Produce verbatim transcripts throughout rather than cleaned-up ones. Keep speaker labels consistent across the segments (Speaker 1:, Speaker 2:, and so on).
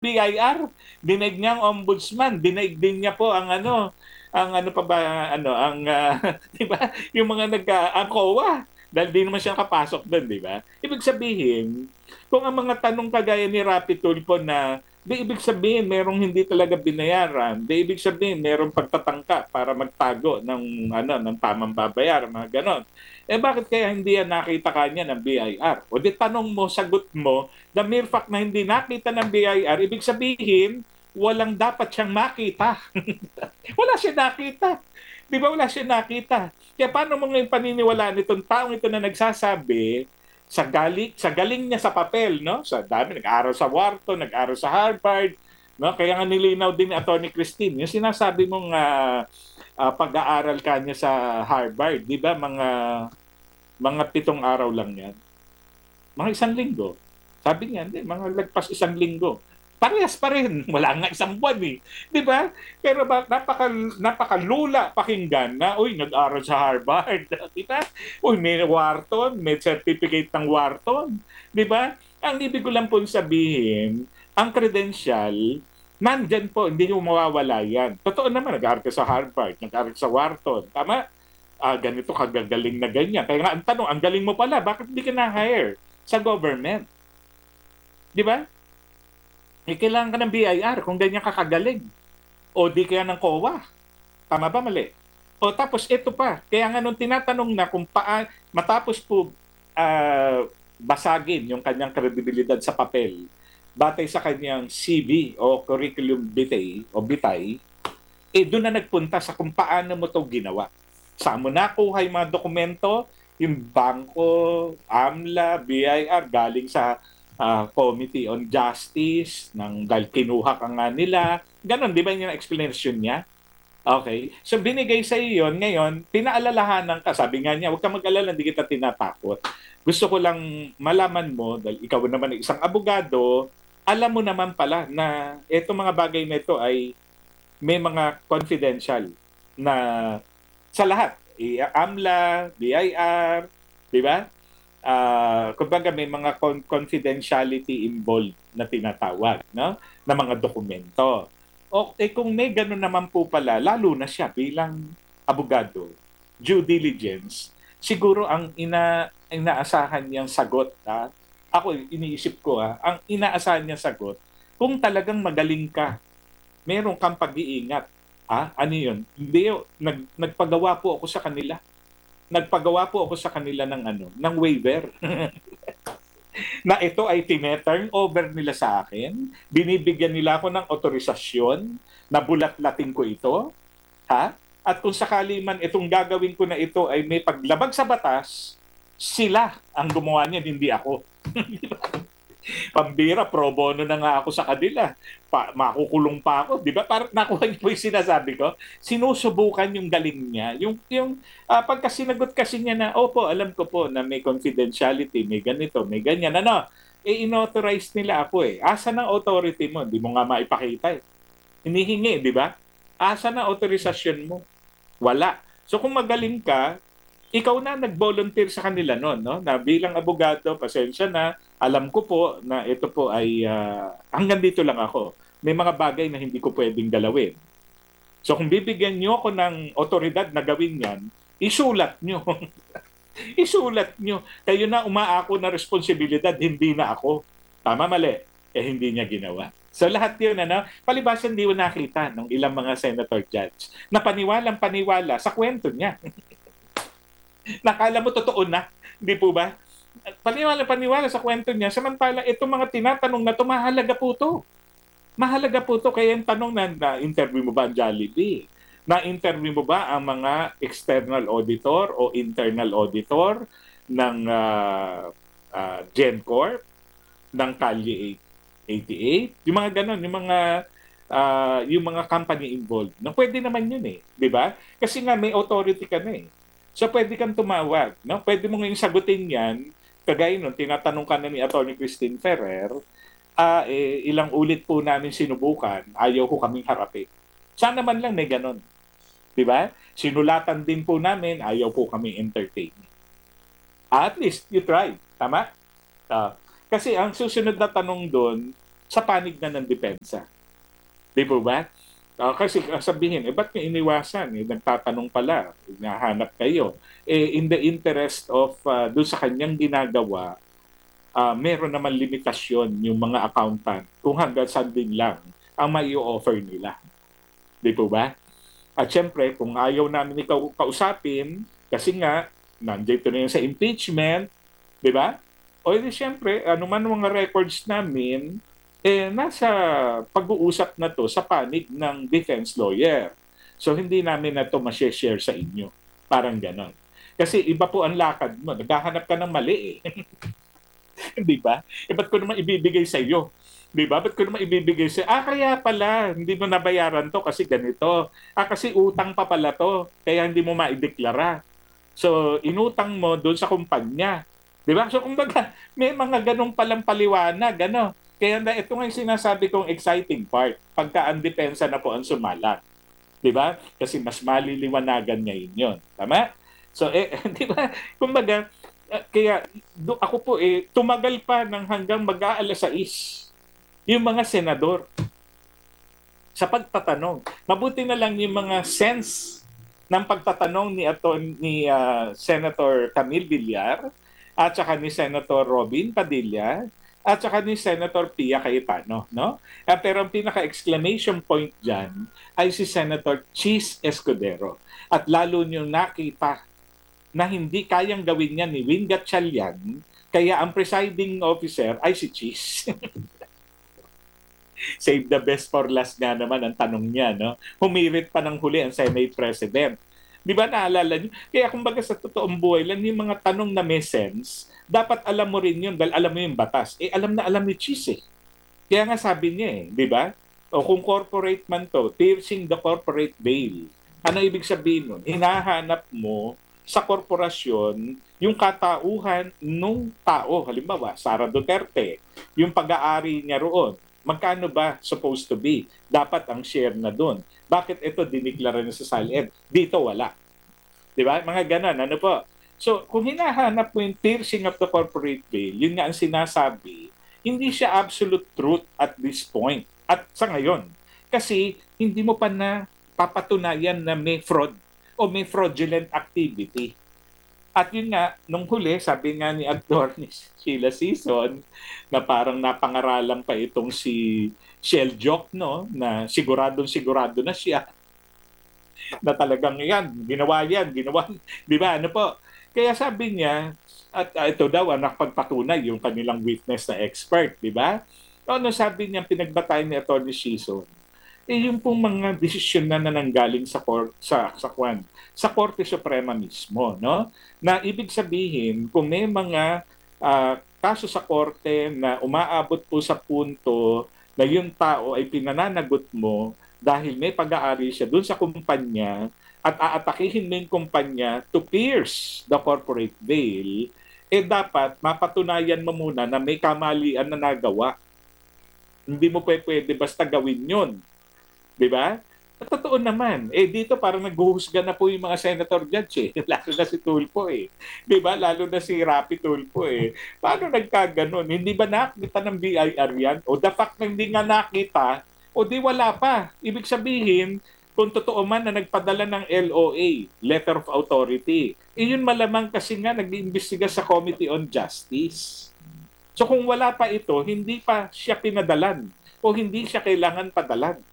Speaker 1: B I R, dinaig niya ang ombudsman, dinaig din niya po ang ano, ang ano pa ba, ano, ang, uh, di ba, yung mga nag, uh, ang C O A, dahil di naman siya kapasok doon, di ba? Ibig sabihin, kung ang mga tanong kagaya ni Rapi Tulfo na, di ibig sabihin merong hindi talaga binayaran, di ibig sabihin merong pagtatangka para magtago ng ano ng tamang babayaran, mga ganon. Eh bakit kaya hindi yan nakita kanya ng B I R? O di tanong mo, sagot mo, the mere fact na hindi nakita ng B I R, ibig sabihin walang dapat siyang makita. Wala siya nakita. Di ba wala siya nakita? Kaya paano mo ngayon paniniwalaan itong taong ito na nagsasabi sa galing sa galing niya sa papel, no? Sa dami nag-aral sa Wharton, nag-aral sa Harvard, no? Kaya nga nilinaw din ni Attorney Christine, yung sinasabi mong uh, uh, pag-aaral ka niya sa Harvard, di ba mga mga pitong araw lang yan? Mga isang linggo. Sabi niya, hindi, mga lagpas isang linggo. Parehas pa rin. Wala nga isang buwan eh. Di ba? Pero ba, napaka, napakalula pakinggan na, uy, nag-aral sa Harvard. Di ba? Uy, may Wharton, may certificate ng Wharton. Di ba? Ang ibig ko lang po sabihin, ang credential, nandyan po, hindi mo mawawala yan. Totoo naman, nag-aral ka sa Harvard, nag-aral sa Wharton. Tama? Ah, ganito kagagaling na ganyan. Kaya nga, ang tanong, ang galing mo pala, bakit hindi ka na-hire sa government? Di ba? Eh, kailangan ka ng B I R kung ganyan kakagaling. O di kaya ng C O A. Tama ba, mali? O tapos ito pa, kaya nga nung tinatanong na kung paan, matapos po uh, basagin yung kanyang kredibilidad sa papel, batay sa kanyang C V o curriculum vitae o vitae, eh doon na nagpunta sa kung paano mo to ginawa. Saan mo nakuha yung mga dokumento, yung bangko, AMLA, B I R, galing sa uh, Committee on Justice, ng, dahil kinuha ka nga nila. Ganon, di ba yung explanation niya? Okay. So binigay sa iyo yun, ngayon, pinaalalahanan ka. Sabi nga niya, huwag ka mag-alala, hindi kita tinatakot. Gusto ko lang malaman mo, dahil ikaw naman ay isang abogado, alam mo naman pala na itong mga bagay na ito ay may mga confidential na sa lahat. AMLA, B I R, di ba? Uh, kumbaga may mga con- confidentiality involved na tinatawag, no? Na mga dokumento. O eh, kung may gano'n naman po pala, lalo na siya bilang abogado, due diligence, siguro ang ina inaasahan niyang sagot, ha? Ako iniisip ko, ha, ang inaasahan niyang sagot, kung talagang magaling ka, meron kang pag-iingat. Ah, ano yun? Hindi, nag, nagpagawa po ako sa kanila. Nagpagawa po ako sa kanila ng ano, ng waiver. Na ito ay tineturn over nila sa akin. Binibigyan nila ako ng otorisasyon na bulat-latin ko ito. Ha? At kung sakali man itong gagawin ko na ito ay may paglabag sa batas, sila ang gumawa niya, hindi ako. Pambira, pro bono na nga ako sa kanila. Pa, makukulong pa ako. Di ba? Parang nakuha niyo po yung sinasabi ko. Sinusubukan yung galing niya. Yung, yung uh, pagka sinagot kasi niya na, opo, alam ko po na may confidentiality, may ganito, may ganyan. Ano? Eh, inauthorize nila ako eh. Asa ng authority mo? Hindi mo nga maipakita eh. Hinihingi, di ba? Asa ng authorization mo? Wala. So kung magaling ka, ikaw na nag-volunteer sa kanila noon, no? Na bilang abogado, pasensya na, alam ko po na ito po ay uh, hanggang dito lang ako. May mga bagay na hindi ko pwedeng galawin. So kung bibigyan niyo ako ng otoridad na gawin yan, isulat niyo. Isulat niyo. Kayo na umaako na responsibilidad, hindi na ako. Tama, mali? Eh hindi niya ginawa. So lahat yun, ano, palibasan di ko nakita ng ilang mga senator judge na paniwalang paniwala sa kwento niya. Nakala mo totoo na, hindi po ba? Paniwala, paniwala sa kwento niya, samantala itong mga tinatanong na ito, mahalaga po ito. Mahalaga po ito, kaya yung tanong na, na-interview mo ba ang Jollibee? Na-interview mo ba ang mga external auditor o internal auditor ng uh, uh, GenCorp, ng Kalye eighty-eight? Yung mga ganon, yung mga uh, yung mga company involved. Na pwede naman yun eh, di ba? Kasi nga may authority ka na eh. So pwede kang tumawag, no? Pwede mo ngayong sagutin 'yan. Kagaya nung tinatanong ka na ni Attorney Christine Ferrer, ah eh, ilang ulit po namin sinubukan, ayaw ko kaming harapin. Sana man lang may ganon. 'Di ba? Sinulatan din po namin, ayaw po kami entertain. At least you try, tama? Uh, kasi ang susunod na tanong doon, sa panig na ng depensa. Di po ba? Uh, kasi sabihin, eh, ba't niya iniwasan? Eh, nagtatanong pala, nahanap kayo. Eh, in the interest of uh, doon sa kanyang ginagawa, uh, meron naman limitasyon yung mga accountant kung hanggang saan din lang ang may offer nila. Di po ba? At syempre, kung ayaw namin ikaw kausapin, kasi nga, nandito na yun sa impeachment, di ba? O di syempre, ano man mga records namin, eh, nasa pag-uusap na to sa panig ng defense lawyer. So, hindi namin na to ma-share sa inyo. Parang ganon. Kasi iba po ang lakad mo. Naghahanap ka ng mali eh. Di ba? Eh, ba't ko naman ibibigay sa iyo? Di ba? Ba't ko naman ibibigay sa Ah, kaya pala, hindi mo nabayaran to kasi ganito. Ah, kasi utang pa pala to, kaya hindi mo maideklara. So, inutang mo doon sa kumpanya. Di ba? So, kumbaga, may mga ganong palang paliwanag, ano? Kaya na, ito nga yung sinasabi kong exciting part, pagka ang depensa na po ang sumalat. Di ba? Kasi mas maliliwanagan ngayon yun. Tama? So, eh, di ba? Kumbaga, uh, kaya do, ako po eh, tumagal pa ng hanggang mag-aalas sais yung mga senador sa pagtatanong. Mabuti na lang yung mga sense ng pagtatanong ni, ato, ni uh, Senator Camille Villar at saka ni Senator Robin Padilla at saka ni Senator Pia Cayetano, no? Uh, pero ang pinaka-exclamation point dyan ay si Senator Cheese Escudero. At lalo nyo nakita na hindi kayang gawin yan ni Win Gatchalian, kaya ang presiding officer ay si Cheese. Save the best for last nga naman ang tanong niya, no? Humirit pa ng huli ang Senate President. Di ba naalala niyo? Kaya kumbaga sa totoong buhay lang, yung mga tanong na may sense, dapat alam mo rin yun dahil alam mo yung batas. Eh, alam na alam ni Cheese eh. Kaya nga sabi niya eh, di ba? O kung corporate man to, piercing the corporate veil. Ano ibig sabihin nun? Hinahanap mo sa korporasyon yung katauhan nung tao. Halimbawa, Sara Duterte, yung pag-aari niya roon. Magkano ba supposed to be? Dapat ang share na doon. Bakit ito diniklara na sa SALN? Dito wala. Di ba? Mga ganon. Ano po? So, kung hinahanap mo yung piercing of the corporate veil, yun nga ang sinasabi, hindi siya absolute truth at this point. At sa ngayon. Kasi hindi mo pa na papatunayan na may fraud o may fraudulent activity. At yun nga, nung huli, sabi nga ni Attorney Sheila Sison, na parang napangaralan pa itong si Shell Jock, no? Na siguradong sigurado na siya. Na talagang yan, ginawa yan, ginawa, di ba? Ano po? Kaya sabi niya, at uh, ito daw, ang nakapagpatunay yung kanilang witness na expert, di ba? Ano sabi niya, pinagbatayan ni Attorney Sison? Eh yung pong mga desisyon na nananggaling sa court, sa sa kwan, sa Korte Suprema mismo, no? Na ibig sabihin kung may mga uh, kaso sa korte na umaabot po sa punto na yung tao ay pinananagot mo dahil may pag-aari siya dun sa kumpanya at aatakihin mo yung kumpanya to pierce the corporate veil, eh dapat mapatunayan mo muna na may kamalian na nagawa. Hindi mo pwede basta gawin yun. Di ba? Totoo naman. Eh dito parang naghuhusga na po yung mga senator judge eh. Lalo na si Tulfo eh. Di ba? Lalo na si Rapi Tulfo eh. Paano nagkaganon? Hindi ba nakita ng B I R yan? O the fact na hindi nga nakita, o di wala pa. Ibig sabihin, kung totoo man na nagpadala ng L O A, Letter of Authority, eh yun malamang kasi nga nag-iimbestiga sa Committee on Justice. So kung wala pa ito, hindi pa siya pinadalan o hindi siya kailangan padalan.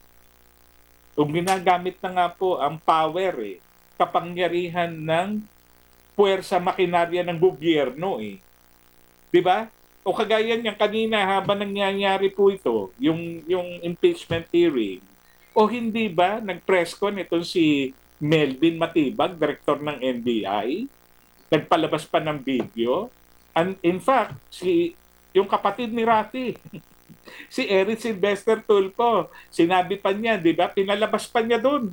Speaker 1: Kung ginagamit na nga po ang power eh, kapangyarihan ng puwersa makinarya ng gobyerno eh. Di ba? O kagaya niyan kanina habang nangyayari po ito, yung, yung impeachment hearing, o hindi ba nag-press con itong si Melvin Matibag, director ng N B I, nagpalabas pa ng video. And in fact, si yung kapatid ni Rafi, si Eric Sylvester Tulfo, sinabi pa niya, di ba? Pinalabas pa niya doon.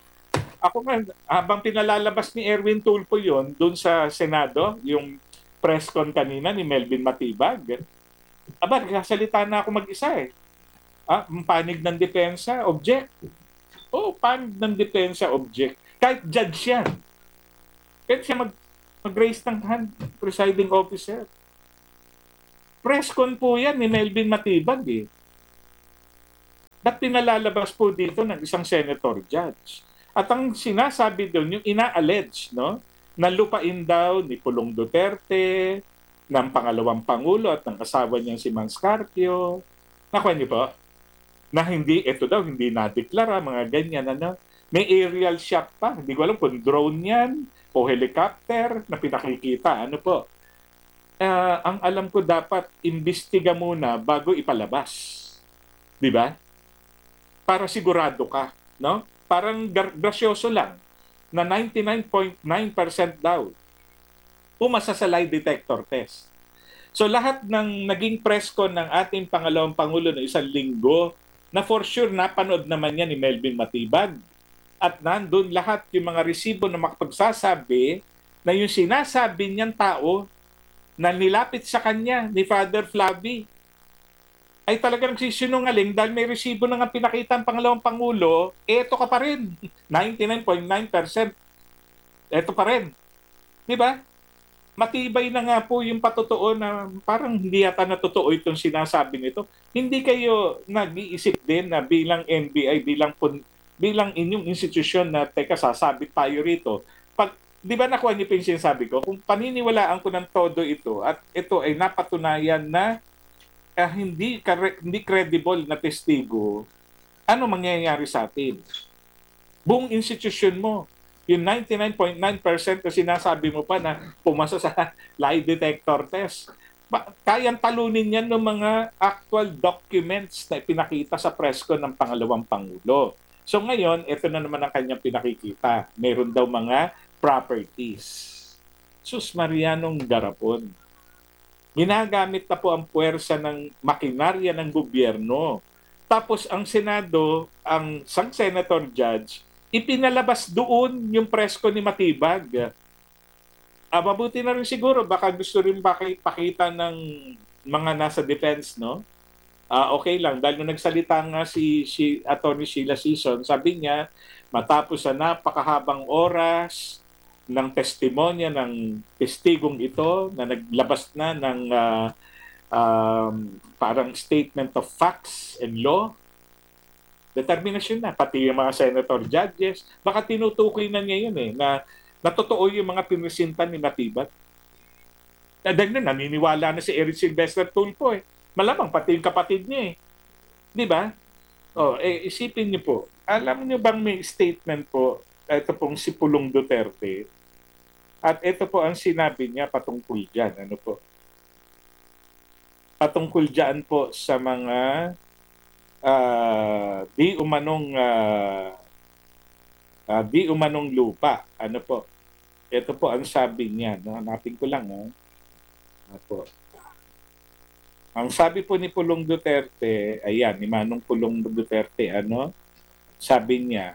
Speaker 1: Ako nga, habang pinalalabas ni Erwin Tulfo yon doon sa Senado, yung press con kanina ni Melvin Matibag, aba, nagsasalita na ako mag-isa eh. Ah, panig ng depensa, object. Oh, panig ng depensa, object. Kahit judge yan. Kahit siya mag, mag-raise ng hand, presiding officer. Press con po yan ni Melvin Matibag eh. ba't pinalalabas po dito ng isang senator judge? At ang sinasabi doon, yung ina-allege, no, na lupain daw ni Pulong Duterte, ng pangalawang Pangulo at ng asawa niyang si Mans Carpio. Nakuha niyo po? Na hindi, ito daw, hindi nadeklara, mga ganyan, ano. May aerial shot pa. Hindi ko alam kung drone yan o helicopter na pinakikita. Ano po? Uh, ang alam ko dapat, imbestiga muna bago ipalabas. Di ba? Para sigurado ka, no? Parang grasyoso lang na ninety-nine point nine percent daw pumasa sa lie detector test. So lahat ng naging press con ng ating pangalawang Pangulo ng isang linggo, na for sure napanood naman yan ni Melvin Matibag. At nandun lahat yung mga resibo na makapagsasabi na yung sinasabi niyang tao na nilapit sa kanya ni Father Flavi ay talagang nagsisinungaling dahil may resibo na nga pinakita ang pangalawang Pangulo, eto ka pa rin. ninety-nine point nine percent. Eto pa rin. Di ba? Matibay na nga po yung patotoo na parang hindi yata na totoo itong sinasabi nito. Hindi kayo nag-iisip din na bilang N B I, bilang pun, bilang inyong institusyon na teka sasabit tayo rito. Pag, di ba nakuha niyo po yung sinasabi ko? Kung paniniwalaan ko ng todo ito at ito ay napatunayan na uh, hindi, hindi credible na testigo, ano mangyayari sa atin? Buong institusyon mo, yung ninety-nine point nine percent na sinasabi mo pa na pumasa sa lie detector test, kayang talunin yan ng mga actual documents na pinakita sa press con ng pangalawang Pangulo. So ngayon, ito na naman ang kanyang pinakikita. Meron daw mga properties. Sus Marianong garapon. Ginagamit na po ang puwersa ng makinarya ng gobyerno. Tapos ang Senado, ang isang senator judge, ipinalabas doon yung presko ni Matibag. Ah, mabuti na rin siguro, baka gusto rin pakita ng mga nasa defense, no? Ah, okay lang, dahil nung nagsalita nga si, si Attorney Sheila Sison, sabi niya, matapos sa napakahabang oras ng testimonya ng testigong ito na naglabas na ng uh, um, parang statement of facts and law, determinasyon na, pati yung mga senator judges, baka tinutukoy na niya yun eh, na natotoo yung mga pinresintan ni Matibag. Dahil na, naniniwala na si Eric Sylvester Tulfo eh. Malamang pati yung kapatid niya eh. Di ba? Oh, eh, isipin niyo po, alam niyo bang may statement po, ito pong si Pulong Duterte, at ito po ang sinabi niya patungkol dyan. Ano po? Patungkol dyan po sa mga Uh, di umanong uh, uh, di umanong lupa. Ano po? Ito po ang sabi niya. No? Hanapin ko lang. No? Ano po? Ang sabi po ni Pulong Duterte, ayan, ni Manong Pulong Duterte, ano? Sabi niya,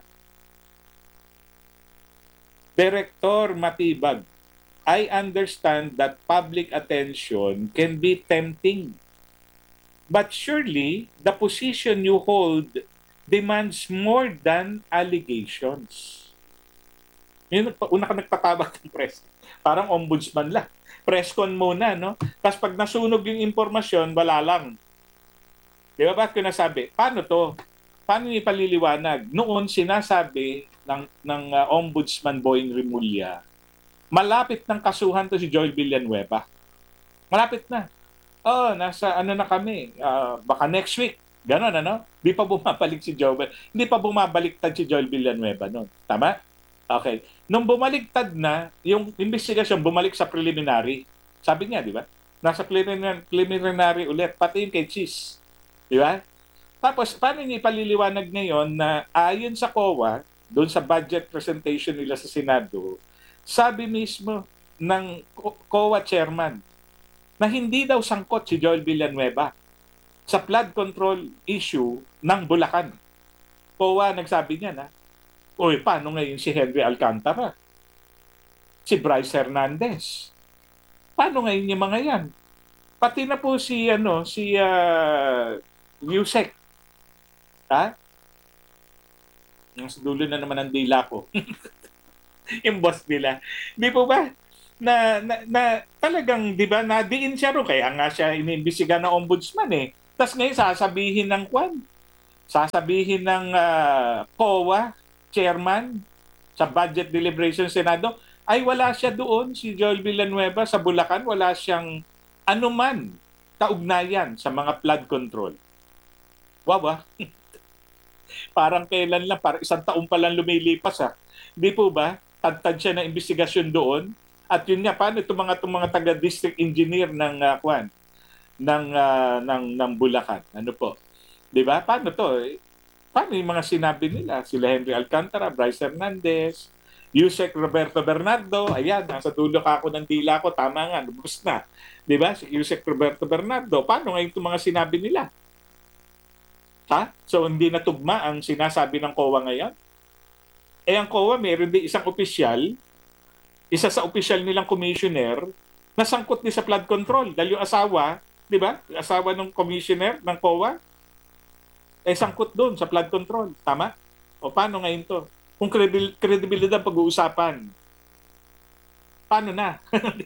Speaker 1: Director Matibag, I understand that public attention can be tempting. But surely, the position you hold demands more than allegations. Yun, una ka nagpatabak ng press. Parang ombudsman lang. Press con muna, no? Tapos pag nasunog yung impormasyon, wala lang. Di ba ba't ko nasabi? Paano to? Paano niya paliliwanag? Noon, sinasabi ng, ng uh, ombudsman Boying Rimulya, malapit ng kasuhan to si Joel Villanueva. Malapit na. Oh, nasa ano na kami, uh, baka next week. Ganon, ano? Di pa bumabalik si Joel. Hindi pa bumabaliktad si Joel Villanueva noon. Tama? Okay. Nung bumaliktad na, yung investigasyon bumalik sa preliminary. Sabi niya, di ba? Nasa preliminary, preliminary ulit, pati yung kay Cheese. Di ba? Tapos, paano niya ipaliliwanag ngayon na ayon sa C O A, doon sa budget presentation nila sa Senado, sabi mismo ng C O A chairman, na hindi daw sangkot si Joel Villanueva sa flood control issue ng Bulacan. C O A nagsabi niya na, uy, paano ngayon si Henry Alcantara? Si Bryce Hernandez? Paano ngayon yung mga yan? Pati na po si, ano, si uh, Yusek. Ha? Yung sa dulo na naman ang dila ko. Yung boss nila. Di po ba? Na, na, na talagang, di ba, nadiin siya ro, kaya nga siya iniimbisiga ng ombudsman eh. Tapos ngayon sasabihin ng kwan, Sasabihin ng uh, C O A chairman sa budget deliberation Senado, ay wala siya doon, si Joel Villanueva sa Bulacan, wala siyang anuman kaugnayan sa mga flood control. Wow, ah. Parang kailan lang, parang isang taon pa lang lumilipas ha. Hindi po ba? Tantad siya ng investigasyon doon. At yun nga, paano itong mga, itong mga taga-district engineer ng uh, Kwan, ng, uh, ng, ng Bulacan? Ano po? Di ba? Paano to? Paano yung mga sinabi nila? Sila Henry Alcantara, Bryce Hernandez, Yusek Roberto Bernardo, ayan, nasa dulo ka ako ng dila ko, tama nga, lubos na. Di ba? Si Yusek Roberto Bernardo, paano ngayon itong mga sinabi nila? Ha? So hindi natugma ang sinasabi ng C O A ngayon? Eh ang C O A meron din isang opisyal, isa sa opisyal nilang commissioner, na sangkot din sa flood control. Dahil yung asawa, di ba? Yung asawa ng commissioner ng C O A, eh sangkot doon sa flood control. Tama? O paano ngayon to? Kung credibil- credibilidad pag-uusapan, paano na?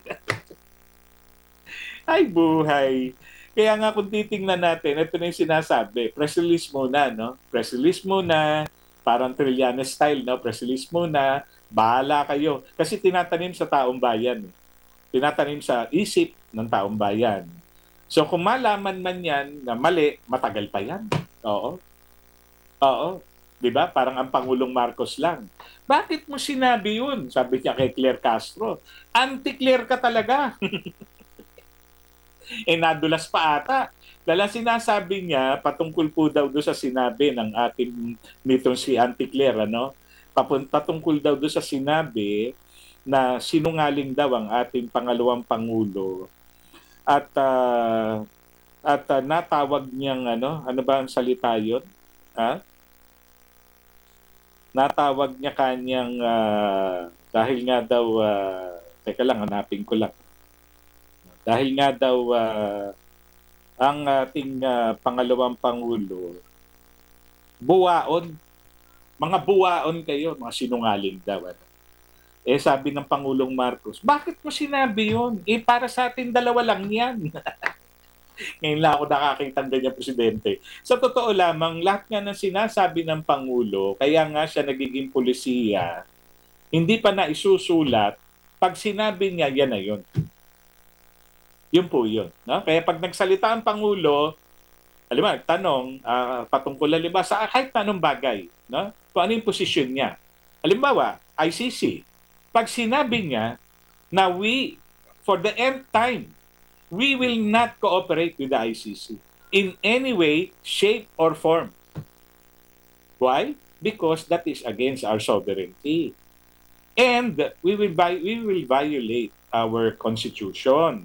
Speaker 1: Ay, buhay. Kaya nga kung titingnan natin, ito na yung sinasabi, press release muna, no? Press release muna, parang Trillanes style, no? Press release muna, bahala kayo. Kasi tinatanim sa taong bayan. Tinatanim sa isip ng taong bayan. So kung malaman man yan na mali, matagal pa yan. Oo. Oo. Diba? Parang ang Pangulong Marcos lang. Bakit mo sinabi yun? Sabi niya kay Claire Castro. Anti-Claire ka talaga. eh nadulas pa ata. Dahil sinasabi niya, patungkol po daw doon sa sinabi ng ating nitong si Auntie Claire, ano? Patungkol daw doon sa sinabi na sinungaling daw ang ating pangalawang Pangulo at uh, at uh, natawag niyang ano, ano ba ang salita yun? Ha? Natawag niya kanyang uh, dahil nga daw, uh, teka lang, hanapin ko lang. Dahil nga daw uh, ang ating uh, pangalawang Pangulo, buwaon, mga buwaon kayo, mga sinungaling daw. Ano? Eh sabi ng Pangulong Marcos, bakit mo sinabi yun? Eh para sa atin dalawa lang yan. Ngayon lang ako nakakita ng ganyan presidente. Sa totoo lamang, lahat nga ng sinasabi ng Pangulo, kaya nga siya nagiging pulisiya, hindi pa na isusulat, pag sinabi niya, yan na yun. Yun po yun. No? Kaya pag nagsalita ang Pangulo, alam mo, tanong, uh, patungkol halimbawa sa kahit anong bagay, no? Kung ano yung posisyon niya. Halimbawa, I C C. Pag sinabi niya na we, for the nth time, we will not cooperate with the I C C in any way, shape, or form. Why? Because that is against our sovereignty. And we will, we will violate our constitution.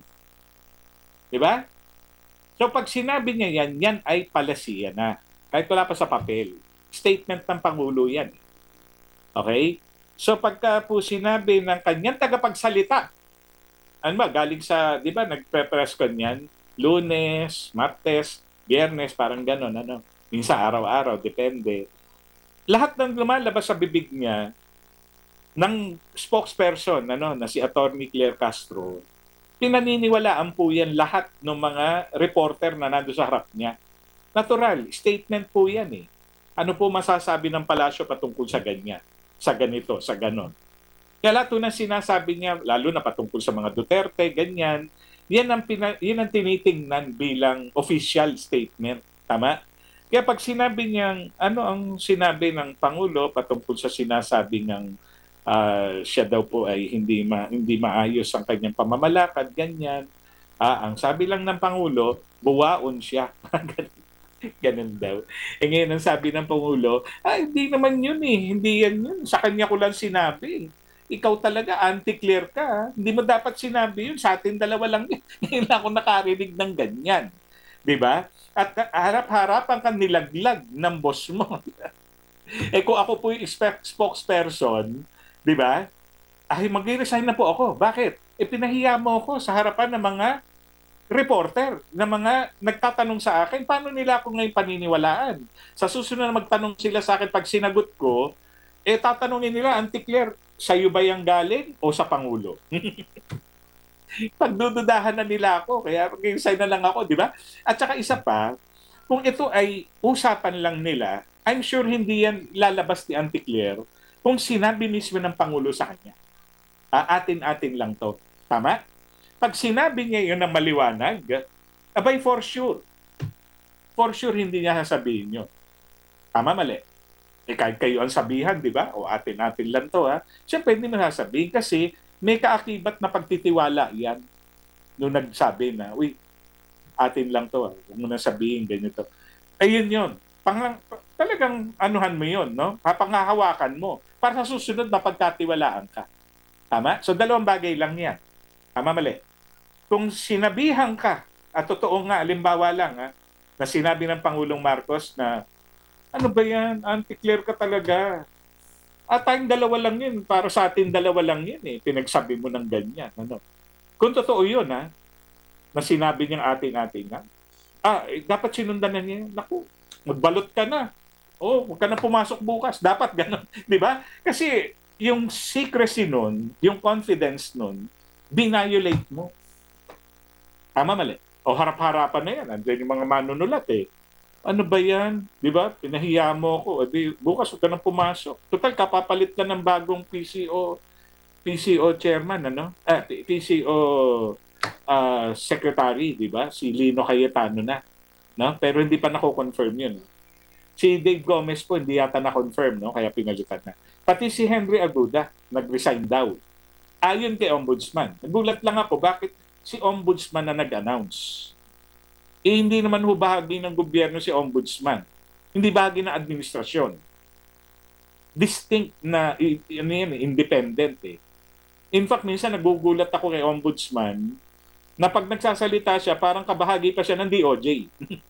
Speaker 1: Diba? So pag sinabi niya yan, yan ay palasiya na. Kahit wala pa sa papel. Statement ng Pangulo yan. Okay? So pagka po sinabi ng kanyang tagapagsalita, ano ba, galing sa, di ba, nagpe-press con yan, Lunes, Martes, Biyernes, parang gano'n, ano. Minsan araw-araw, depende. Lahat ng lumalabas sa bibig niya ng spokesperson, ano, na si Attorney Claire Castro, pinaniniwalaan po yan lahat ng mga reporter na nando sa harap niya. Natural, statement po yan eh. Ano po masasabi ng palasyo patungkol sa ganyan? Sa ganito, sa ganon. Kaya lahat na sinasabi niya, lalo na patungkol sa mga Duterte, ganyan, yan ang, pina, yan ang tinitingnan bilang official statement. Tama? Kaya pag sinabi niyang, ano ang sinabi ng Pangulo patungkol sa sinasabi ng uh, siya daw po ay hindi, ma, hindi maayos ang kanyang pamamalakad, ganyan. Ah, ang sabi lang ng Pangulo, buwaon siya. Ganun daw. E ngayon ang sabi ng Pangulo, ah, hindi naman yun eh. Hindi yan yun. Sa kanya ko lang sinabi. Ikaw talaga, anti-clear ka. Ha? Hindi mo dapat sinabi yun. Sa atin dalawa lang yun. Ngayon ako nakarinig ng ganyan. Diba? At harap-harapan kang nilaglag ng boss mo. eh kung ako po yung spokesperson, diba? Ay, mag-resign na po ako. Bakit? Eh pinahiya mo ako sa harapan ng mga reporter na mga nagtatanong sa akin, paano nila ako ngayon paniniwalaan? Sa susunod na magtanong sila sa akin pag sinagot ko, eh tatanungin nila, Auntie Claire, sa'yo ba yung galing o sa Pangulo? Pagdududahan na nila ako, kaya mag-resign na lang ako, di ba? At saka isa pa, Kung ito ay usapan lang nila, I'm sure hindi yan lalabas ni Auntie Claire kung sinabi mismo ng Pangulo sa kanya. Ah, atin-atin lang to. Tama? Pag sinabi niya yun ng maliwanag, abay for sure, for sure hindi niya sasabihin yun. Tama, mali? Eh kahit kayo ang sabihan, di ba? O atin-atin lang to, ha? Siyempre hindi mo sasabihin kasi may kaakibat na pagtitiwala yan nung nagsabi na, uy, atin lang to, ha? Huwag mo na sabihin, ganito. Ayun yun. Pang, talagang anuhan mo yun, no? Papangahawakan mo para sa susunod na pagkatiwalaan ka. Tama? So dalawang bagay lang yan. Tama, mali? Kung sinabihan ka, at totoo nga, alimbawa lang, ha, na sinabi ng Pangulong Marcos na, ano ba yan? Auntie Claire ka talaga. At tayong dalawa lang yun. Para sa atin dalawa lang yun eh. Pinagsabi mo ng ganyan. Ano? Kung totoo yun ha, na sinabi niyang atin-atin na, ah, eh, dapat sinundan na niya. Naku, magbalot ka na. Oh, huwag ka na pumasok bukas. Dapat gano'n. Di ba? Kasi yung secrecy nun, yung confidence nun, binayolate mo. Tama, mali? O harap-harapan na yan. Andiyan yung mga manunulat eh. Ano ba yan? Di ba? Pinahiya mo ako. O di, bukas huwag ka nang pumasok. Total, kapapalit ka ng bagong P C O, P C O chairman, ano? Ah, P C O uh, secretary, di ba? Si Lino Cayetano na. No? Pero hindi pa nako-confirm yun. Si Dave Gomez po, hindi yata na-confirm, no? Kaya pinalitan na. Pati si Henry Aguda, nag-resign daw. Ayon kay Ombudsman. Nagulat lang ako, bakit si Ombudsman na nag-announce? Eh, hindi naman ho bahagi ng gobyerno si Ombudsman. Hindi bahagi ng administrasyon. Distinct na, ano yan, independent eh. In fact, minsan nagugulat ako kay Ombudsman na pag nagsasalita siya, parang kabahagi pa siya ng D O J.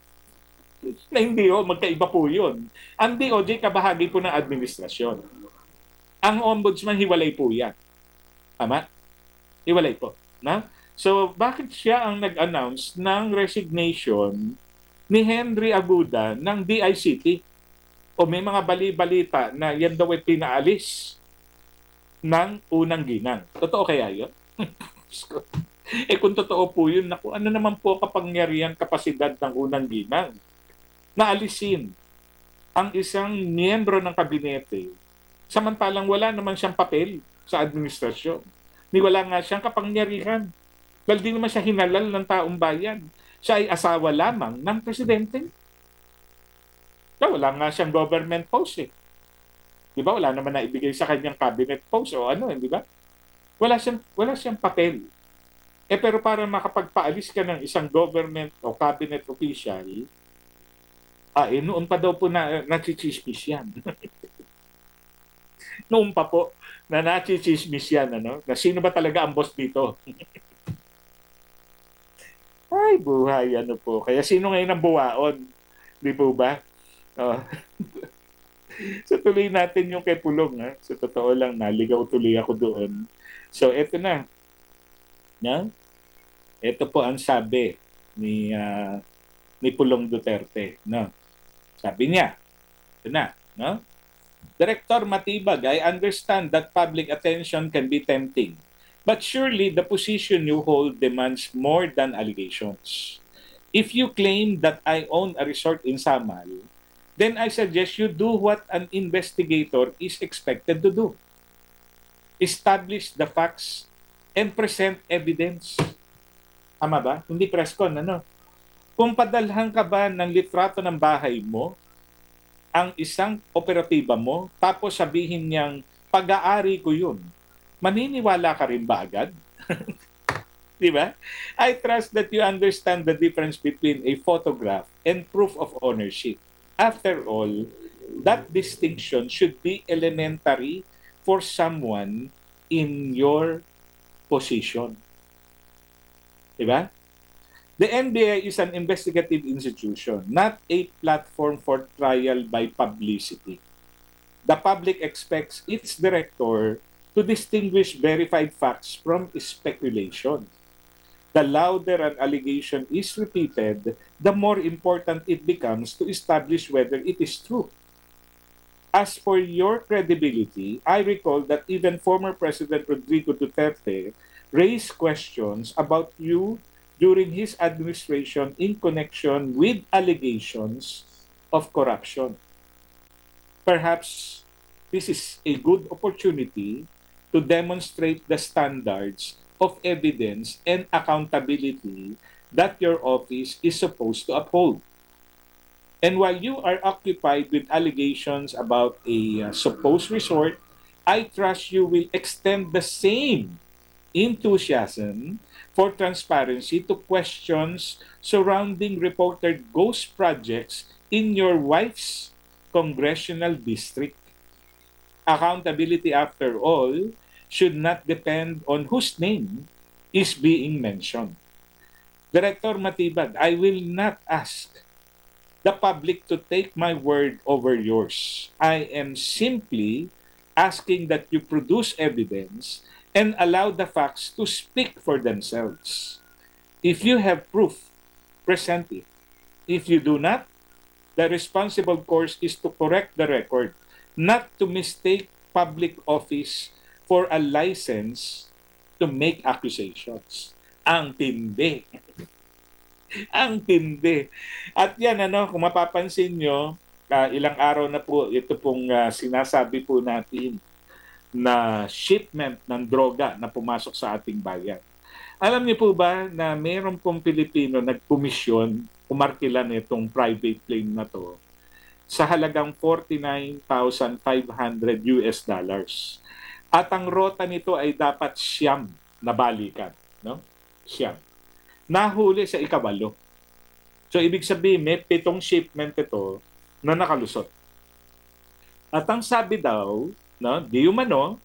Speaker 1: Na hindi ho, magkaiba po yun. Ang D O J kabahagi po ng administrasyon. Ang Ombudsman, hiwalay po yan. Tama? Hiwalay po. Na? So, bakit siya ang nag-announce ng resignation ni Henry Aguda ng D I C T? O may mga bali-balita na yan daw ay pinaalis ng unang ginang. Totoo kaya yun? Eh kung totoo po yun, naku, ano naman po kapangyarihan kapasidad ng unang ginang? Naalisin ang isang miyembro ng kabinete samantalang wala naman siyang papel sa administrasyon. Ni wala nga siyang kapangyarihan. Dahil di naman siya hinalal ng taong bayan. Siya ay asawa lamang ng presidente. So, wala nga siyang government post eh. Di ba? Wala naman na ibigay sa kanyang cabinet post o ano, di ba? Wala siyang, wala siyang papel. Eh pero para makapagpaalis ka ng isang government o cabinet official, ah, eh, noon pa daw po na nachichismis yan. Noon pa po na nachichismis yan, ano? Na sino ba talaga ang boss dito? Ay, buhay, ano po. Kaya sino ngayon ang buwaon? Di po ba? Oh. So tuloy natin yung kay Pulong. Ha? Sa so, totoo lang, naligaw tuloy ako doon. So eto na. No? Ito po ang sabi ni uh, ni Pulong Duterte. No? Sabi niya, ito na. No? Director Matibag, I understand that public attention can be tempting. But surely the position you hold demands more than allegations. If you claim that I own a resort in Samal, then I suggest you do what an investigator is expected to do. Establish the facts and present evidence. Tama ba? Hindi press con, ano? Kung padalhan ka ba ng litrato ng bahay mo, ang isang operatiba mo, tapos sabihin niyang pag-aari ko yun, maniniwala ka rin ba agad? Di ba? I trust that you understand the difference between a photograph and proof of ownership. After all, that distinction should be elementary for someone in your position. Di ba? The N B I is an investigative institution, not a platform for trial by publicity. The public expects its director to distinguish verified facts from speculation. The louder an allegation is repeated, the more important it becomes to establish whether it is true. As for your credibility, I recall that even former President Rodrigo Duterte raised questions about you during his administration in connection with allegations of corruption. Perhaps this is a good opportunity to demonstrate the standards of evidence and accountability that your office is supposed to uphold. And while you are occupied with allegations about a uh, supposed resort, I trust you will extend the same enthusiasm for transparency to questions surrounding reported ghost projects in your wife's congressional district. Accountability, after all, should not depend on whose name is being mentioned. Director Matibag, I will not ask the public to take my word over yours. I am simply asking that you produce evidence and allow the facts to speak for themselves. If you have proof, present it. If you do not, the responsible course is to correct the record, not to mistake public office for a license to make accusations. Ang tindi. Ang tindi. At yan, ano, kung mapapansin nyo, uh, ilang araw na po, ito pong uh, sinasabi po natin na shipment ng droga na pumasok sa ating bayan. Alam niyo po ba na mayroon pong Pilipino nagkomisyon, umarkila nitong private plane na to sa halagang forty-nine thousand five hundred U S dollars. At ang rota nito ay dapat siyam na balikan. No? Siyam. Nahuli sa ikabalo. So, ibig sabihin, may pitong shipment ito na nakalusot. At ang sabi daw, no, di umano,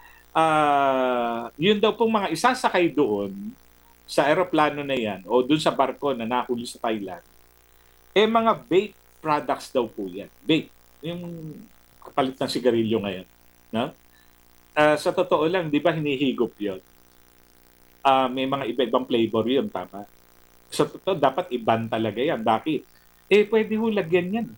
Speaker 1: uh, yun daw pong mga isasakay doon sa aeroplano na yan o doon sa barko na nahuli sa Thailand, eh mga vape products daw po yan. Vape. Yung kapalit ng sigarilyo ngayon. No? Uh, sa totoo lang, di ba hinihigop yun? Uh, may mga iba-ibang flavor yun, tama? Sa totoo, dapat i-ban talaga yan. Bakit? Eh, pwede ho lagyan yan.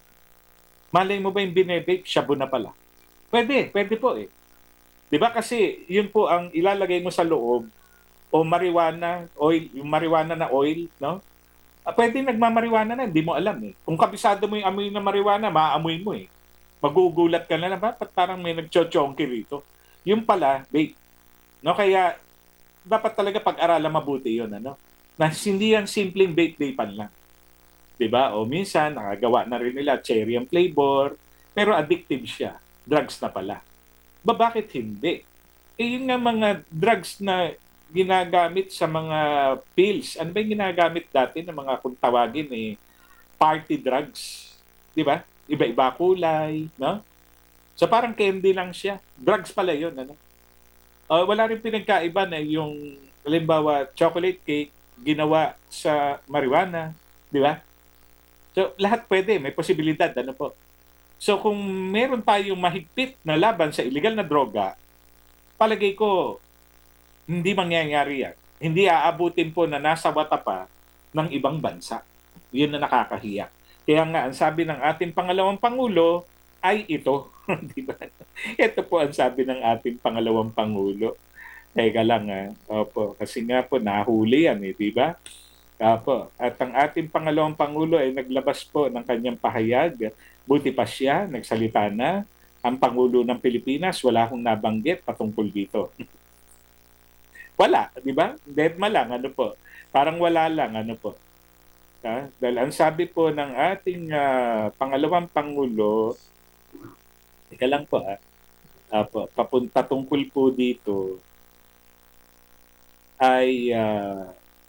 Speaker 1: Malay mo ba yung bine-vape, shabu na pala? Pwede, pwede po eh. Di ba kasi yun po ang ilalagay mo sa loob o marijuana, oil, yung marijuana na oil, no? Ah, pwede nagmamarijuana na, hindi mo alam eh. Kung kabisado mo yung amoy na marijuana, maaamoy mo eh. Magugulat ka na lang, ba't parang may nagchochongki rito? Yung pala, vape. No, kaya dapat talaga pag-aralan mabuti yun, ano? Na hindi yan simpleng vape-vapean lang. Diba? O minsan, nakagawa na rin nila cherry ang flavor, pero addictive siya. Drugs na pala. Ba, bakit hindi? Eh, yun nga mga drugs na ginagamit sa mga pills. Ano ba yung ginagamit dati ng mga kung tawagin eh, party drugs? Diba? Iba-iba kulay, no? So parang candy lang siya. Drugs pala yun, ano? Uh, wala rin pinagkaiba na yung, halimbawa, chocolate cake, ginawa sa marijuana, di ba? So, lahat pwede, may posibilidad, ano po. So, kung meron tayong mahigpit na laban sa illegal na droga, palagay ko, hindi mangyayari yan. Hindi aabutin po na nasa wata pa ng ibang bansa. Yun na nakakahiya. Kaya nga, ang sabi ng ating pangalawang Pangulo ay ito. Di ba? Ito po ang sabi ng ating pangalawang Pangulo. Teka lang, ha? Opo. Kasi nga po, nahuli yan, eh, di ba? Opo. At ang ating pangalawang Pangulo ay naglabas po ng kanyang pahayag. Buti pa siya, nagsalita na. Ang Pangulo ng Pilipinas, wala akong nabanggit patungkol dito. Wala, di ba? Deadma lang, ano po. Parang wala lang, ano po. Ha? Dahil ang sabi po ng ating uh, pangalawang Pangulo, teka lang po, ha? Apo, papunta tungkol po dito ay uh,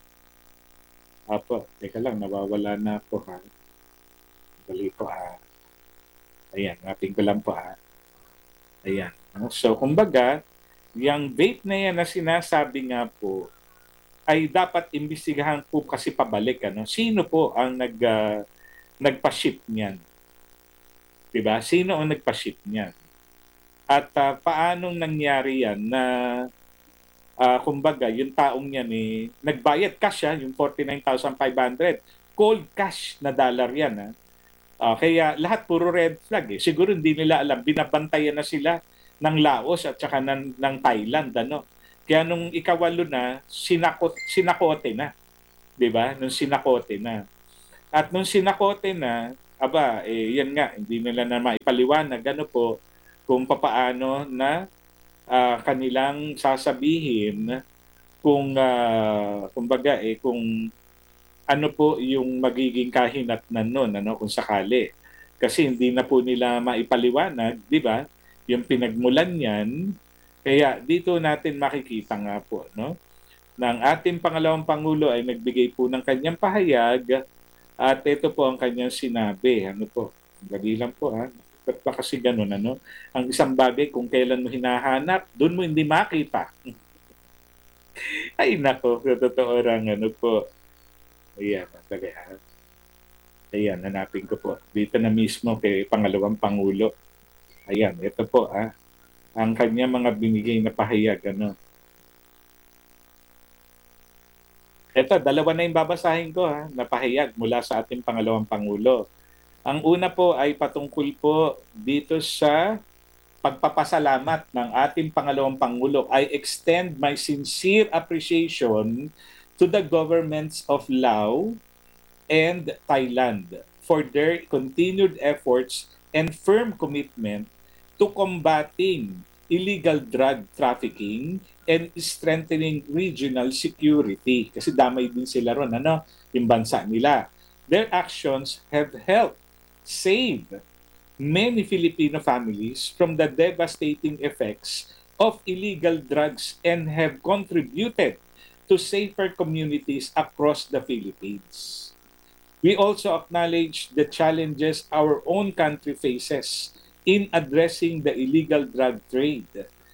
Speaker 1: apo, teka lang, nawawala na po ha. Dali po ha. Ayan, mapping ko lang po ha. Ayan. So, kumbaga, yung vape na yan na sinasabi nga po, ay dapat imbestigahan po kasi pabalik. Ano? Sino po ang nag, uh, nagpa-ship niyan? Diba? Sino ang nagpa-ship niyan? At uh, paanong nangyari yan na Uh, kumbaga, yung taong yan eh, nagbayad cash ha, yung forty-nine thousand five hundred. Cold cash na dollar yan ha. Uh, kaya lahat puro red flag eh. Siguro hindi nila alam, binabantayan na sila ng Laos at saka ng, ng Thailand. Ano? Kaya nung ikawalo na, sinakot, sinakote na. 'di ba? Nung sinakote na. At nung sinakote na, aba, eh, yan nga, hindi nila na maipaliwanag ano po kung papaano na ah, kanilang sasabihin kung uh, kumbaga eh kung ano po yung magiging kahinatnan nun ano kung sakali. Kasi hindi na po nila maipaliwanag, 'di ba? Yung pinagmulan niyan. Kaya dito natin makikita nga po no na ang ating pangalawang pangulo ay nagbigay po ng kanyang pahayag at ito po ang kanyang sinabi. Ano po? Dali lang po ha. Ba't ba kasi ganun ano? Ang isang bagay kung kailan mo hinahanap, doon mo hindi makita. Ay nako, sa totoo lang ano po. Ayan, dali ha. Ayan, hanapin ko po. Dito na mismo kay pangalawang pangulo. Ayan, ito po ah. Ang kanya mga binigay na pahayag ano. Ito, dalawa na yung babasahin ko ha, na pahayag mula sa ating pangalawang pangulo. Ang una po ay patungkol po dito sa pagpapasalamat ng ating pangalawang pangulo. I extend my sincere appreciation to the governments of Laos and Thailand for their continued efforts and firm commitment to combating illegal drug trafficking and strengthening regional security. Kasi damay din sila ron, ano, yung bansa nila. Their actions have helped save many Filipino families from the devastating effects of illegal drugs and have contributed to safer communities across the Philippines. We also acknowledge the challenges our own country faces in addressing the illegal drug trade.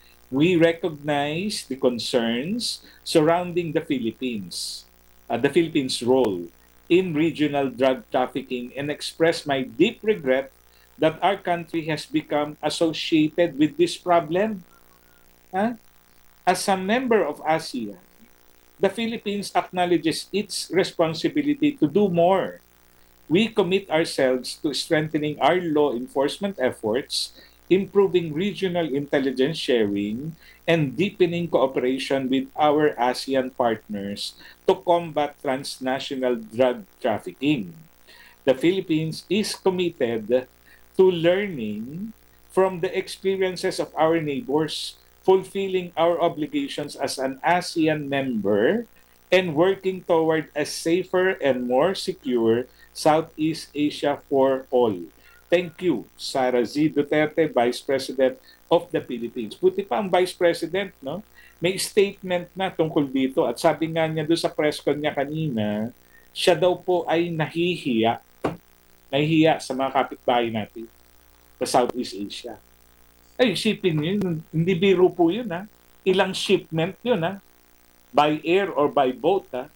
Speaker 1: We recognize the concerns surrounding the Philippines, uh, the Philippines' role in regional drug trafficking and express my deep regret that our country has become associated with this problem. Huh? As a member of ASEAN, the Philippines acknowledges its responsibility to do more. We commit ourselves to strengthening our law enforcement efforts, improving regional intelligence sharing, and deepening cooperation with our ASEAN partners to combat transnational drug trafficking. The Philippines is committed to learning from the experiences of our neighbors, fulfilling our obligations as an ASEAN member, and working toward a safer and more secure Southeast Asia for all. Thank you, Sara Z. Duterte, Vice President of the Philippines. Buti pa ang Vice President, no? May statement na tungkol dito at sabi nga niya doon sa press con niya kanina, siya daw po ay nahihiya, nahihiya sa mga kapitbahay natin sa Southeast Asia. Ay, isipin niyo yun, hindi biro po yun ha. Ilang shipment yun ha, by air or by boat ha.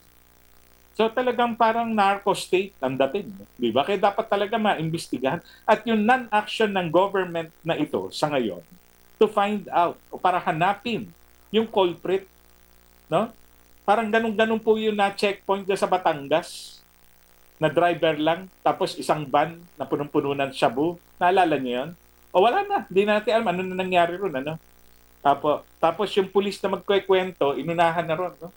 Speaker 1: So talagang parang narco state ang dating, di ba? Kaya dapat talaga maimbestigahan. At yung non-action ng government na ito sa ngayon, to find out, o para hanapin yung culprit, no? Parang ganun-ganun po yung na-checkpoint sa Batangas, na driver lang, tapos isang van na punong-puno ng shabu. Naalala niyo yun? O wala na, hindi natin alam ano na nangyari ron, ano? Tapos, tapos yung pulis na magkwekwento, inunahan na ron, no?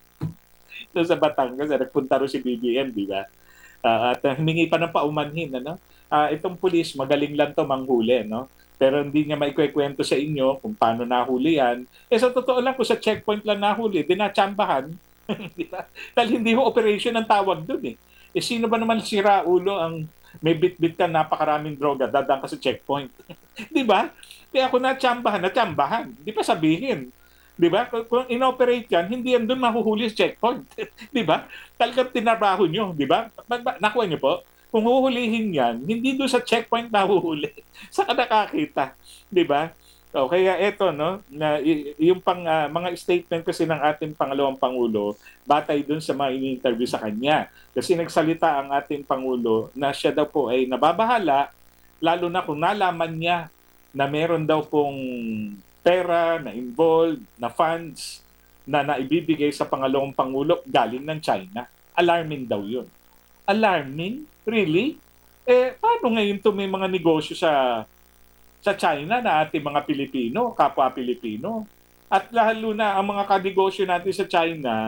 Speaker 1: So sa Batangas, nagpunta rin si B B M, di ba? Uh, at uh, humingi pa ng paumanhin, ano? Uh, itong pulis, magaling lang to manghuli, no? Pero hindi niya maikwekwento sa inyo kung paano nahuli yan. Eh sa totoo lang, kung sa checkpoint lang nahuli, dinatsambahan, di ba? Dahil hindi ho operation ang tawag dun eh. Eh sino ba naman si Raulo ang may bit-bit ka napakaraming droga, dadang ka sa checkpoint. Di ba? Kaya ako natsambahan, natsambahan. Di pa sabihin. Di ba? Kung inoperate yan, hindi yan doon mahuhuli sa checkpoint. Di ba? Talagang tinrabaho nyo. Di ba? Nakuha nyo po? Kung huhulihin yan, hindi doon sa checkpoint mahuhuli. Saka nakakita. Di ba? O, kaya eto, no, na, y- yung pang, uh, mga statement kasi ng ating pangalawang Pangulo, batay doon sa mga ini-interview sa kanya. Kasi nagsalita ang ating Pangulo na siya daw po ay nababahala, lalo na kung nalaman niya na meron daw pong pera na involved, na funds na naibibigay sa pangalawang Pangulo galing ng China. Alarming daw yun. Alarming? Really? Eh, paano ngayon to may mga negosyo sa sa China na ating mga Pilipino, kapwa Pilipino? At lalo na ang mga kanegosyo natin sa China,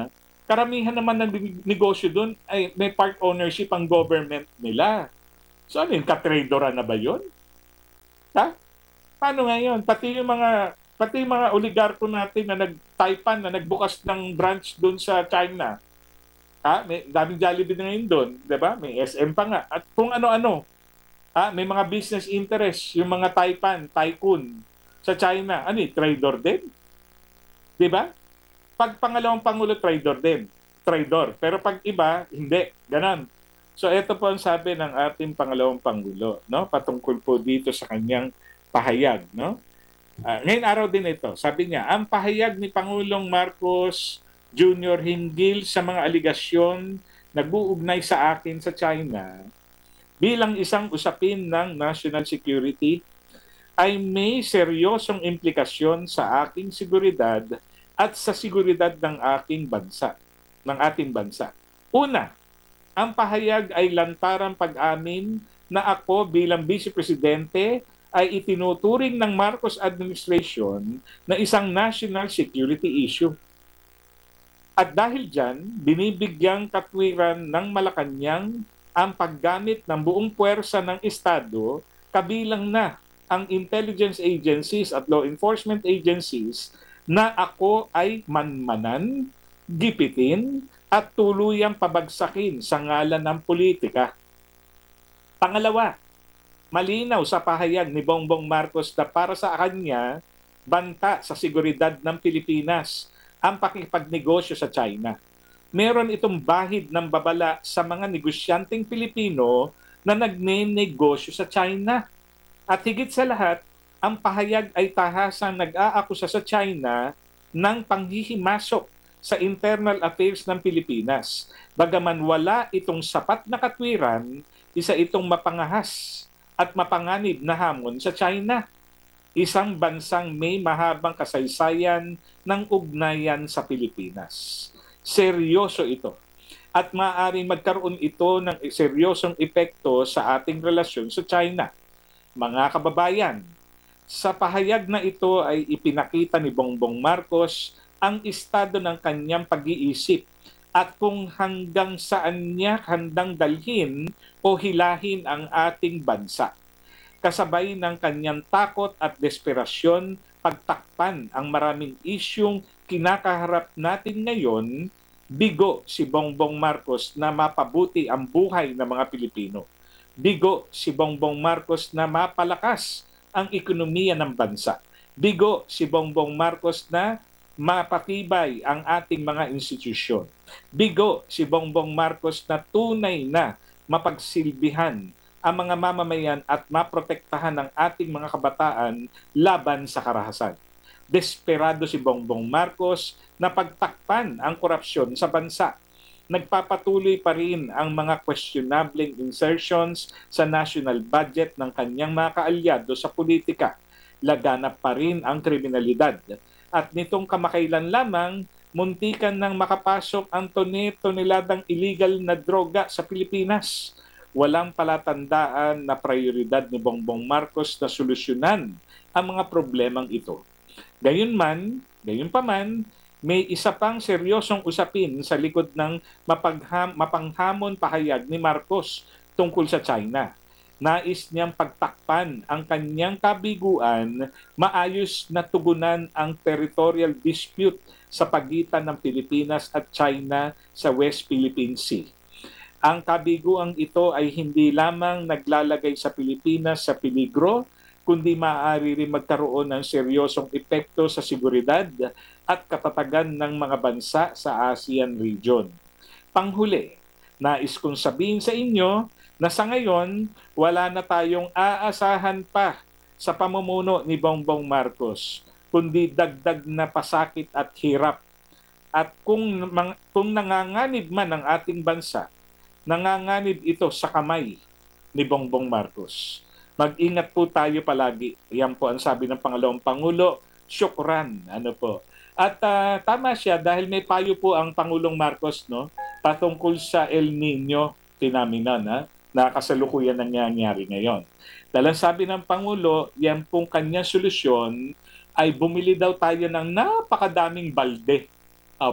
Speaker 1: karamihan naman ng negosyo doon ay may part ownership ang government nila. So ano yun, katraderan na ba yun? Ha? Paano ngayon? Pati yung mga pati yung mga oligarko natin na nag-Taipan, na nagbukas ng branch doon sa China. Ha? May daming Jollibee na ngayon doon, 'di ba? May S M pa nga. At kung ano-ano. Ha? May mga business interest, yung mga Taipan, tycoon sa China. Ano eh, trader din? 'Di ba? Pag pangalawang pangulo, trader din. Trader. Pero pag iba, hindi. Ganon. So ito po ang sabi ng ating pangalawang pangulo, no? Patungkol po dito sa kanyang pahayag, no? Uh, ngayon araw din ito, sabi niya, ang pahayag ni Pangulong Marcos Junior hinggil sa mga aligasyon nag-uugnay sa akin sa China bilang isang usapin ng national security ay may seryosong implikasyon sa aking seguridad at sa seguridad ng aking bansa, ng ating bansa. Una, ang pahayag ay lantarang pag-amin na ako bilang Vice Presidente ay itinuturing ng Marcos administration na isang national security issue. At dahil dyan, binibigyang katwiran ng Malacanang ang paggamit ng buong puwersa ng Estado, kabilang na ang intelligence agencies at law enforcement agencies, na ako ay manmanan, gipitin, at tuluyang pabagsakin sa ngalan ng politika. Pangalawa, malinaw sa pahayag ni Bongbong Marcos na para sa kanya, banta sa seguridad ng Pilipinas ang pakipagnegosyo sa China. Meron itong bahid ng babala sa mga negosyanteng Pilipino na nagne-negosyo sa China. At higit sa lahat, ang pahayag ay tahasang nag-aakusa sa China ng panghihimasok sa internal affairs ng Pilipinas. Bagaman wala itong sapat na katwiran, isa itong mapangahas at mapanganib na hamon sa China. Isang bansang may mahabang kasaysayan ng ugnayan sa Pilipinas. Seryoso ito. At maaaring magkaroon ito ng seryosong epekto sa ating relasyon sa China. Mga kababayan, sa pahayag na ito ay ipinakita ni Bongbong Marcos ang estado ng kanyang pag-iisip at kung hanggang saan niya handang dalhin o hilahin ang ating bansa. Kasabay ng kanyang takot at desperasyon pagtakpan ang maraming isyung kinakaharap natin ngayon, bigo si Bongbong Marcos na mapabuti ang buhay ng mga Pilipino. Bigo si Bongbong Marcos na mapalakas ang ekonomiya ng bansa. Bigo si Bongbong Marcos na mapatibay ang ating mga institusyon. Bigo si Bongbong Marcos na tunay na mapagsilbihan ang mga mamamayan at maprotektahan ang ating mga kabataan laban sa karahasan. Desperado si Bongbong Marcos na pagtakpan ang korupsyon sa bansa. Nagpapatuloy pa rin ang mga questionable insertions sa national budget ng kanyang mga kaalyado sa politika. Laganap pa rin ang kriminalidad. At nitong kamakailan lamang, muntikan nang makapasok ang tone-toneladang illegal na droga sa Pilipinas. Walang palatandaan na prioridad ni Bongbong Marcos na solusyonan ang mga problemang ito. Gayunman, gayunpaman, may isa pang seryosong usapin sa likod ng mapagham, mapanghamon pahayag ni Marcos tungkol sa China. Nais niyang pagtakpan ang kanyang kabiguan, maayos na tugunan ang territorial dispute sa pagitan ng Pilipinas at China sa West Philippine Sea. Ang kabiguang ito ay hindi lamang naglalagay sa Pilipinas sa peligro, kundi maaari rin magkaroon ng seryosong epekto sa seguridad at katatagan ng mga bansa sa ASEAN region. Panghuli, nais kong sabihin sa inyo na sa ngayon, wala na tayong aasahan pa sa pamumuno ni Bongbong Marcos, kundi dagdag na pasakit at hirap. At kung, kung nanganganib man ang ating bansa, nanganganib ito sa kamay ni Bongbong Marcos. Mag-ingat po tayo palagi. Yan po ang sabi ng Pangalawang Pangulo. Syukran. Ano po. At uh, tama siya dahil may payo po ang Pangulong Marcos, no, patungkol sa El Nino phenomenon, ha, na kasalukuyan nangyayari ngayon. Dahil sabi ng Pangulo, yan pong kanyang solusyon ay bumili daw tayo ng napakadaming balde. Opo.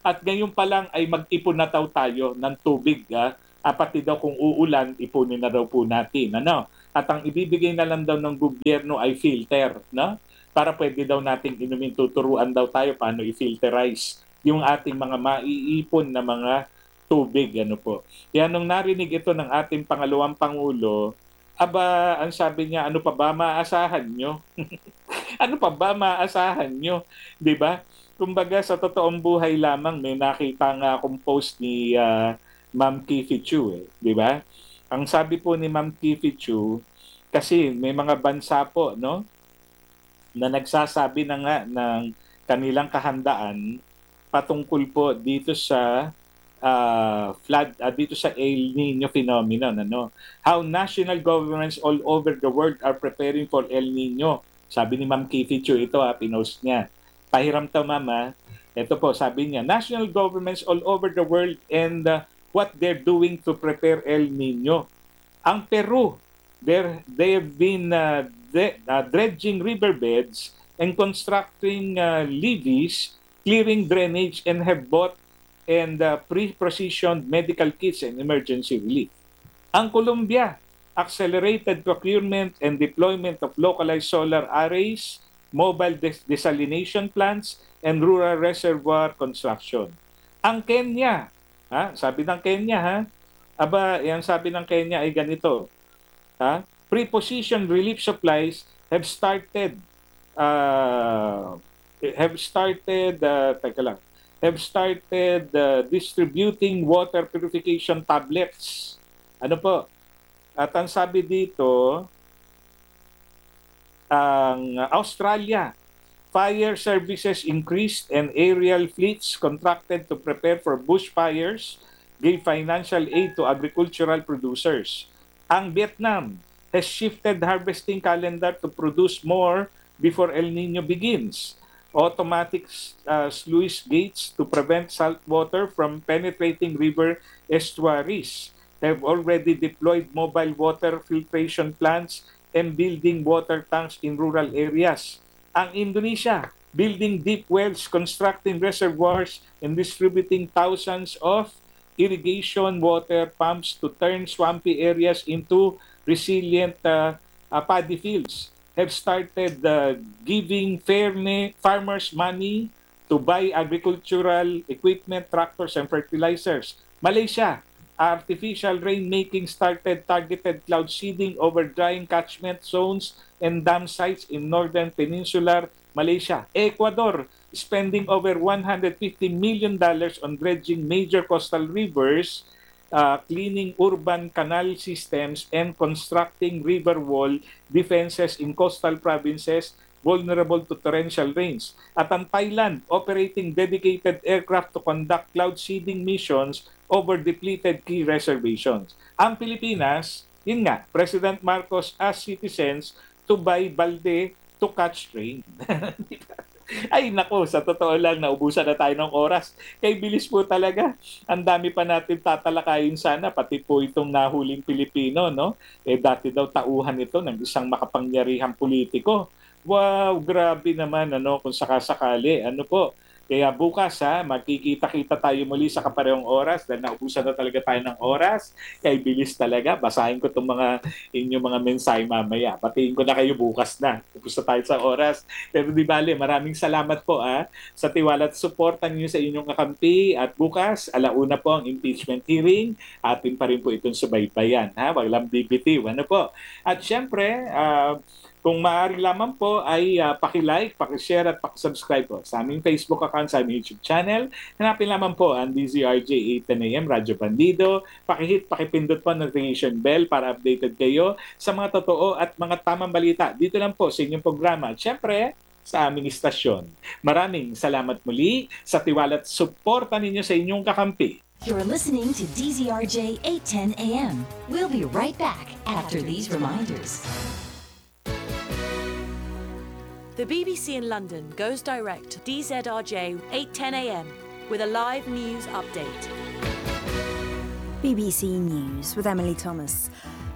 Speaker 1: At ngayon pa lang ay mag-ipon na daw tayo ng tubig. Ha? Ah, pati daw kung uulan, ipunin na daw po natin. Ano? At ang ibibigay na lang daw ng gobyerno ay filter. No? Para pwede daw nating inumin, tuturuan daw tayo paano i-filterize yung ating mga maiipon na mga tubig. Ano po. Kaya nung narinig ito ng ating pangalawang Pangulo, aba, ang sabi niya, ano pa ba maaasahan nyo? Ano pa ba maaasahan nyo? Di ba? Kumbaga sa totoong buhay lamang, may nakita nga akong post ni uh, Ma'am Kifi Chu, eh, di ba? Ang sabi po ni Ma'am Kifi Chu, kasi may mga bansa po, no, na nagsasabi na nga ng kanilang kahandaan patungkol po dito sa uh, flood, uh, dito sa El Nino phenomenon, ano? How national governments all over the world are preparing for El Nino. Sabi ni Ma'am Kifi Chu, ito ha, pinost niya. Pahiram to, mama. Ito po, sabi niya, national governments all over the world and uh, what they're doing to prepare El Nino. Ang Peru, they have been uh, de- uh, dredging riverbeds and constructing uh, levees, clearing drainage, and have bought and uh, pre-positioned medical kits and emergency relief. Ang Colombia, accelerated procurement and deployment of localized solar arrays, mobile des- desalination plants, and rural reservoir construction. Ang Kenya, ha? Sabi ng Kenya, ha? Aba, yung sabi ng Kenya ay ganito, ha? Pre-positioned relief supplies have started, uh, have started, uh, teka lang, have started uh, distributing water purification tablets. Ano po? At ang sabi dito, ang Australia, fire services increased and aerial fleets contracted to prepare for bushfires, gave financial aid to agricultural producers. Ang Vietnam has shifted harvesting calendar to produce more before El Nino begins. Automatic uh, sluice gates to prevent salt water from penetrating river estuaries. They have already deployed mobile water filtration plants and building water tanks in rural areas. Ang Indonesia, building deep wells, constructing reservoirs, and distributing thousands of irrigation water pumps to turn swampy areas into resilient uh, uh, paddy fields. Have started uh, giving fairne- farmers money to buy agricultural equipment, tractors, and fertilizers. Malaysia, artificial rainmaking started targeted cloud seeding over drying catchment zones and dam sites in northern peninsular Malaysia. Ecuador, spending over one hundred fifty million dollars on dredging major coastal rivers, uh, cleaning urban canal systems, and constructing river wall defenses in coastal provinces vulnerable to torrential rains. At ang Thailand, operating dedicated aircraft to conduct cloud seeding missions over depleted key reservations. Ang Pilipinas, yun nga, President Marcos asked citizens to buy balde to catch rain. Ay nako, sa totoo lang, naubusan na tayo ng oras. Kay bilis po talaga. Ang dami pa natin tatalakayin sana, pati po itong nahuling Pilipino, no? Eh dati daw tauhan ito ng isang makapangyarihang politiko. Wow, grabe naman, ano, kung sakasakali. Ano po, kaya bukas ha, magkikita-kita tayo muli sa kaparehong oras dahil naubusan na talaga tayo ng oras. Kaya bilis talaga. Basahin ko itong mga inyong mga mensahe mamaya. Batiin ko na kayo bukas na. Tapos na tayo sa oras. Pero di bale, maraming salamat po ha, sa tiwala at suportan niyo sa inyong kakampi. At bukas, alauna po ang impeachment hearing. Atin pa rin po itong subaybayan. Ha? Wag lang bibitiw. Ano po? At syempre, uh, kung maaari lamang po ay uh, paki-like, paki-share at paki-subscribe po sa aming Facebook account, sa aming YouTube channel. Hanapin lamang po ang D Z R J eight ten A M Radyo Bandido. Paki-hit, paki-pindot po ang notification bell para updated kayo sa mga totoo at mga tamang balita. Dito lang po sa inyong programa. At syempre, sa aming istasyon. Maraming salamat muli sa tiwala at suporta ninyo sa inyong kakampi.
Speaker 2: You're listening to D Z R J eight ten A M. We'll be right back after these reminders.
Speaker 3: The B B C in London goes direct to D Z R J eight ten A M with a live news update.
Speaker 4: B B C News with Emily Thomas.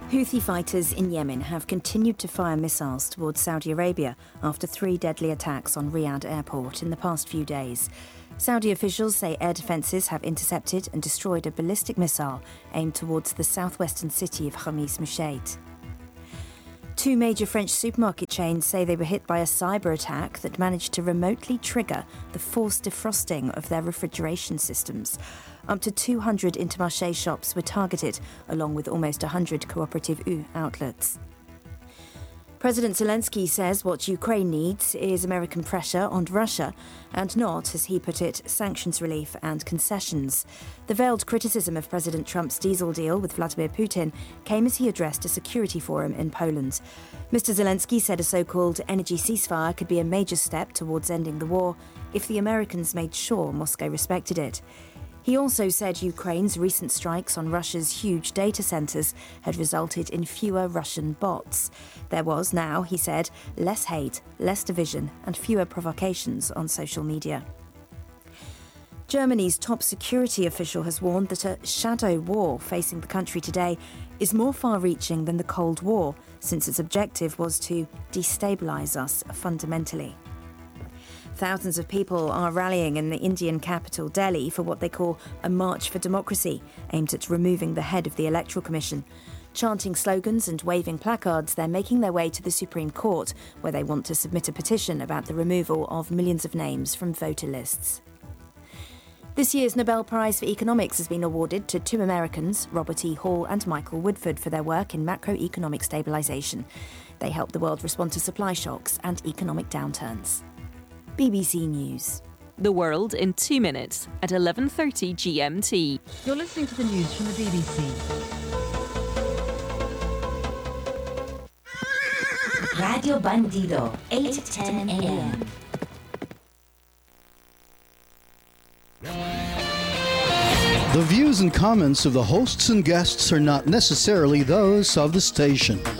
Speaker 4: Houthi fighters in Yemen have continued to fire missiles towards Saudi Arabia after three deadly attacks on Riyadh airport in the past few days. Saudi officials say air defences have intercepted and destroyed a ballistic missile aimed towards the southwestern city of Khamis Mushaite. Two major French supermarket chains say they were hit by a cyber attack that managed to remotely trigger the forced defrosting of their refrigeration systems. Up to two hundred Intermarché shops were targeted, along with almost one hundred Cooperative U outlets. President Zelensky says what Ukraine needs is American pressure on Russia and not, as he put it, sanctions relief and concessions. The veiled criticism of President Trump's diesel deal with Vladimir Putin came as he addressed a security forum in Poland. Mister Zelensky said a so-called energy ceasefire could be a major step towards ending the war if the Americans made sure Moscow respected it. He also said Ukraine's recent strikes on Russia's huge data centres had resulted in fewer Russian bots. There was now, he said, less hate, less division and fewer provocations on social media. Germany's top security official has warned that a shadow war facing the country today is more far-reaching than the Cold War, since its objective was to destabilise us fundamentally. Thousands of people are rallying in the Indian capital, Delhi, for what they call a March for Democracy, aimed at removing the head of the Electoral Commission. Chanting slogans and waving placards, they're making their way to the Supreme Court, where they want to submit a petition about the removal of millions of names from voter lists. This year's Nobel Prize for Economics has been awarded to two Americans, Robert E. Hall and Michael Woodford, for their work in macroeconomic stabilisation. They helped the world respond to supply shocks and economic downturns. B B C News.
Speaker 5: The world in two minutes at eleven thirty G M T.
Speaker 6: You're listening to the news from the B B C.
Speaker 2: Radio Bandido, eight ten a.m.
Speaker 7: The views and comments of the hosts and guests are not necessarily those of the station.